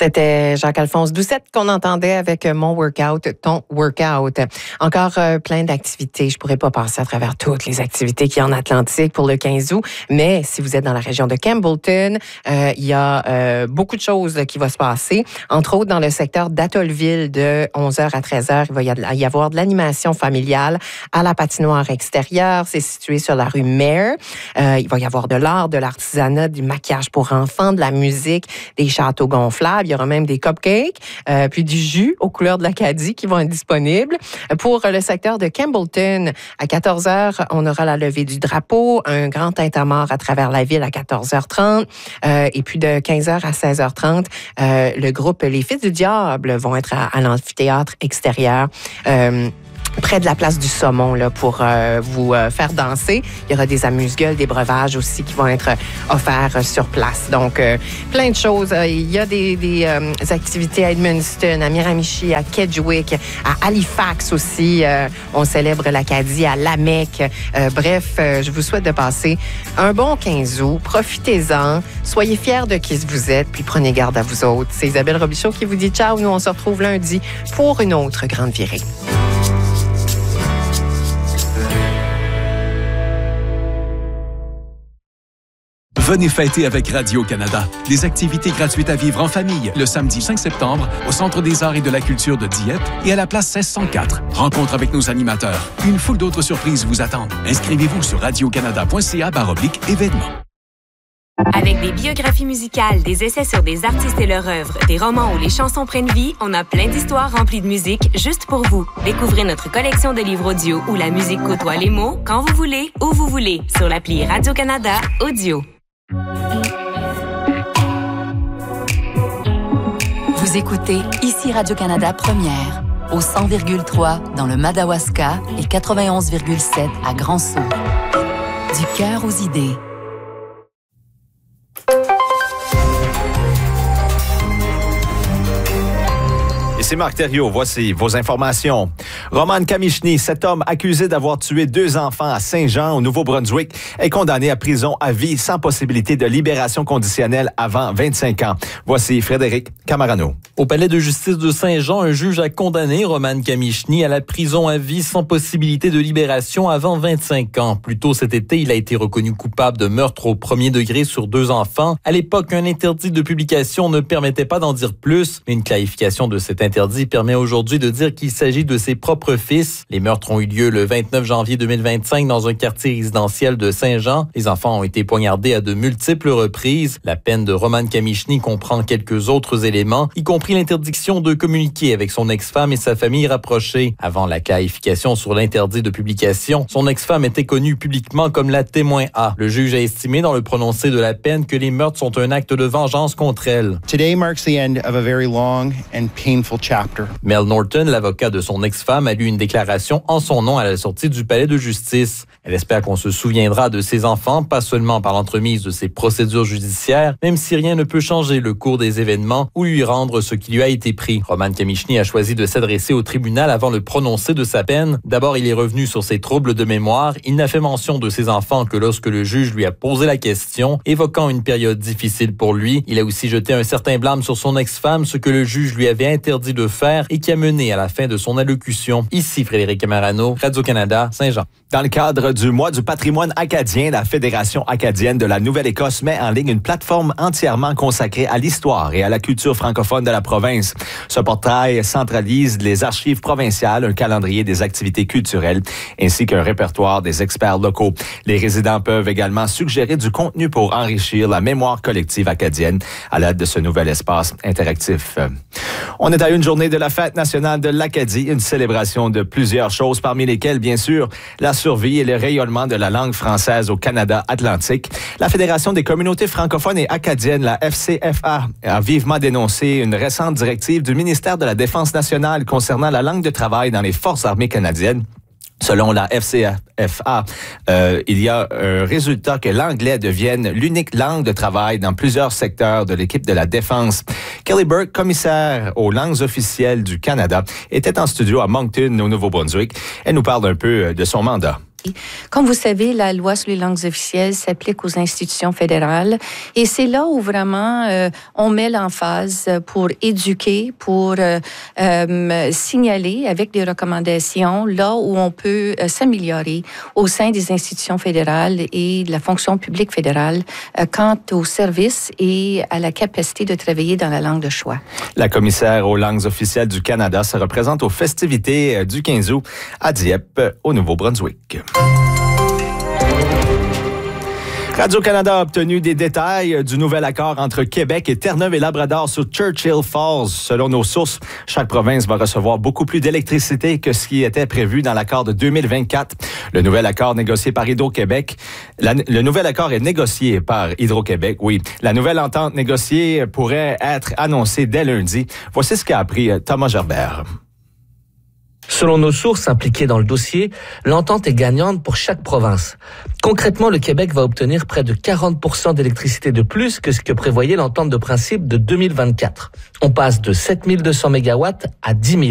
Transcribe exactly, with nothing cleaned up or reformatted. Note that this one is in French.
C'était Jacques-Alphonse Doucette qu'on entendait avec Mon Workout, Ton Workout. Encore euh, plein d'activités. Je pourrais pas passer à travers toutes les activités qu'il y a en Atlantique pour le quinze août, mais si vous êtes dans la région de Campbellton, euh, il y a euh, beaucoup de choses qui vont se passer. Entre autres, dans le secteur d'Atollville, de onze heures à treize heures, il va y avoir de l'animation familiale à la patinoire extérieure. C'est situé sur la rue Maire. Euh, il va y avoir de l'art, de l'artisanat, du maquillage pour enfants, de la musique, des châteaux gonflables. Il y aura même des cupcakes, euh, puis du jus aux couleurs de l'Acadie qui vont être disponibles. Pour le secteur de Campbellton, à quatorze heures, on aura la levée du drapeau, un grand tintamarre à travers la ville à quatorze heures trente. Euh, et puis de quinze heures à seize heures trente, euh, le groupe Les Fils du Diable vont être à, à l'amphithéâtre extérieur. Euh, près de la place du Saumon là, pour euh, vous euh, faire danser. Il y aura des amuse-gueules, des breuvages aussi qui vont être offerts euh, sur place. Donc, euh, plein de choses. Euh, il y a des, des euh, activités à Edmundston, à Miramichi, à Kedgewick, à Halifax aussi. Euh, on célèbre l'Acadie, à Lamec. Euh, bref, euh, je vous souhaite de passer un bon quinze août. Profitez-en. Soyez fiers de qui vous êtes, puis prenez garde à vous autres. C'est Isabelle Robichaud qui vous dit ciao. Nous, on se retrouve lundi pour une autre grande virée. Venez fêter avec Radio-Canada. Des activités gratuites à vivre en famille le samedi cinq septembre au Centre des arts et de la culture de Dieppe et à la place seize cent quatre. Rencontre avec nos animateurs. Une foule d'autres surprises vous attendent. Inscrivez-vous sur radiocanada.ca baroblique événements. Avec des biographies musicales, des essais sur des artistes et leur œuvre, des romans où les chansons prennent vie, on a plein d'histoires remplies de musique juste pour vous. Découvrez notre collection de livres audio où la musique côtoie les mots quand vous voulez, où vous voulez, sur l'appli Radio-Canada Audio. Vous écoutez ici Radio-Canada Première, au cent virgule trois dans le Madawaska et quatre-vingt-onze virgule sept à Grand-Sault. Du cœur aux idées. Et c'est Marc Thériault. Voici vos informations. Roman Kamichny, cet homme accusé d'avoir tué deux enfants à Saint-Jean, au Nouveau-Brunswick, est condamné à prison à vie sans possibilité de libération conditionnelle avant vingt-cinq ans. Voici Frédéric Camarano. Au palais de justice de Saint-Jean, un juge a condamné Roman Kamichny à la prison à vie sans possibilité de libération avant vingt-cinq ans. Plus tôt cet été, il a été reconnu coupable de meurtre au premier degré sur deux enfants. À l'époque, un interdit de publication ne permettait pas d'en dire plus, mais une clarification de cet interdit permet aujourd'hui de dire qu'il s'agit de ses propres fils. Les meurtres ont eu lieu le vingt-neuf janvier deux mille vingt-cinq dans un quartier résidentiel de Saint-Jean. Les enfants ont été poignardés à de multiples reprises. La peine de Roman Kamichny comprend quelques autres éléments, y compris l'interdiction de communiquer avec son ex-femme et sa famille rapprochée. Avant la clarification sur l'interdit de publication, son ex-femme était connue publiquement comme la témoin A. Le juge a estimé dans le prononcé de la peine que les meurtres sont un acte de vengeance contre elle. Today marks the end of a very long and painful chapter. Mel Norton, l'avocat de son ex-femme, a lu une déclaration en son nom à la sortie du palais de justice. Elle espère qu'on se souviendra de ses enfants, pas seulement par l'entremise de ses procédures judiciaires, même si rien ne peut changer le cours des événements ou lui rendre ce qui lui a été pris. Roman Kamichny a choisi de s'adresser au tribunal avant le prononcé de sa peine. D'abord, il est revenu sur ses troubles de mémoire. Il n'a fait mention de ses enfants que lorsque le juge lui a posé la question, évoquant une période difficile pour lui. Il a aussi jeté un certain blâme sur son ex-femme, ce que le juge lui avait interdit de faire et qui a mené à la fin de son allocution. Ici Frédéric Camarano, Radio-Canada, Saint-Jean. Dans le cadre du mois du patrimoine acadien, la Fédération acadienne de la Nouvelle-Écosse met en ligne une plateforme entièrement consacrée à l'histoire et à la culture francophone de la province. Ce portail centralise les archives provinciales, un calendrier des activités culturelles ainsi qu'un répertoire des experts locaux. Les résidents peuvent également suggérer du contenu pour enrichir la mémoire collective acadienne à l'aide de ce nouvel espace interactif. On est à une journée de la Fête nationale de l'Acadie, une célébration de plusieurs choses, parmi lesquelles, bien sûr, la survie et le rayonnement de la langue française au Canada atlantique. La Fédération des communautés francophones et acadiennes, la F C F A, a vivement dénoncé une récente directive du ministère de la Défense nationale concernant la langue de travail dans les Forces armées canadiennes. Selon la F C F A, euh, il y a un résultat que l'anglais devienne l'unique langue de travail dans plusieurs secteurs de l'équipe de la défense. Kelly Burke, commissaire aux langues officielles du Canada, était en studio à Moncton, au Nouveau-Brunswick. Elle nous parle un peu de son mandat. Comme vous savez, la loi sur les langues officielles s'applique aux institutions fédérales et c'est là où vraiment euh, on met l'emphase pour éduquer, pour euh, euh, signaler avec des recommandations là où on peut euh, s'améliorer au sein des institutions fédérales et de la fonction publique fédérale euh, quant aux services et à la capacité de travailler dans la langue de choix. La commissaire aux langues officielles du Canada se représente aux festivités du quinze août à Dieppe, au Nouveau-Brunswick. Radio-Canada a obtenu des détails du nouvel accord entre Québec et Terre-Neuve et Labrador sur Churchill Falls. Selon nos sources, chaque province va recevoir beaucoup plus d'électricité que ce qui était prévu dans l'accord de deux mille vingt-quatre. Le nouvel accord négocié par Hydro-Québec, la, le nouvel accord est négocié par Hydro-Québec, oui. La nouvelle entente négociée pourrait être annoncée dès lundi. Voici ce qu'a appris Thomas Gerbert. Selon nos sources impliquées dans le dossier, l'entente est gagnante pour chaque province. Concrètement, le Québec va obtenir près de quarante pour cent d'électricité de plus que ce que prévoyait l'entente de principe de deux mille vingt-quatre. On passe de sept mille deux cents mégawatts à dix mille.